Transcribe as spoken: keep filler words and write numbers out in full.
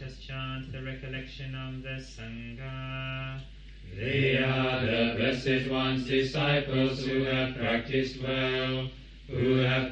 us chant the recollection of the Sangha. They are the Blessed One's disciples who have practiced well, who have